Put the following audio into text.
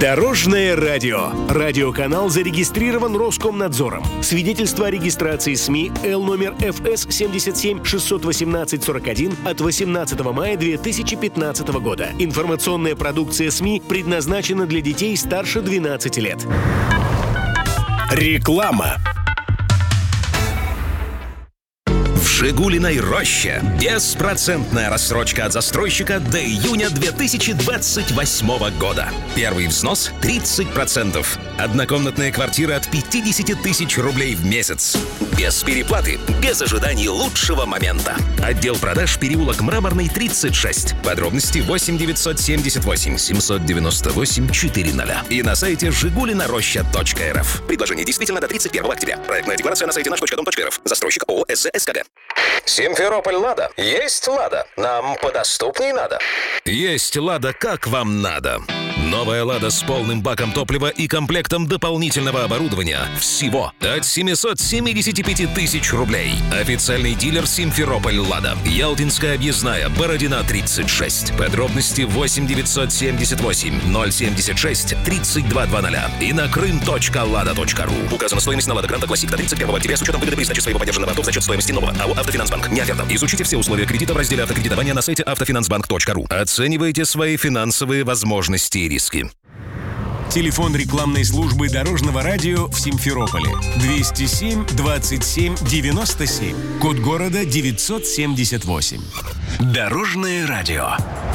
Дорожное радио. Радиоканал зарегистрирован Роскомнадзором. Свидетельство о регистрации СМИ Л номер ФС 77 618 41 от 18 мая 2015 года. Информационная продукция СМИ предназначена для детей старше 12 лет. Реклама. В «Жигулиной роще» беспроцентная рассрочка от застройщика до июня 2028 года. Первый взнос 30%. Однокомнатная квартира от 50 тысяч рублей в месяц. Без переплаты, без ожиданий лучшего момента. Отдел продаж, переулок Мраморный, 36. Подробности 8 978 798 400. И на сайте жигулинароща.рф. Предложение действительно до 31 октября. Проектная декларация на сайте наш.дом.рф. Застройщик ООО «СЗ-СКГ». Симферополь «Лада». Есть «Лада». Нам подоступней надо. Есть «Лада», как вам надо. Новая «Лада» с полным баком топлива и комплектом дополнительного оборудования. Всего от 775 тысяч рублей. Официальный дилер «Симферополь «Лада». Ялтинская объездная, Бородина, 36. Подробности 8 978 076 3220 и на крым.lada.ru. Указана стоимость на «Лада Гранта Классик до 31 октября с учетом выгоды при сдаче своего подержанного авто за счет стоимости нового. АО «Автофинансбанк». Не оферта. Изучите все условия кредита в разделе автокредитования на сайте автофинансбанк.ру. Оценивайте свои финансовые возможности и риски. Телефон рекламной службы Дорожного радио в Симферополе 207 27 97. Код города 978. Дорожное радио.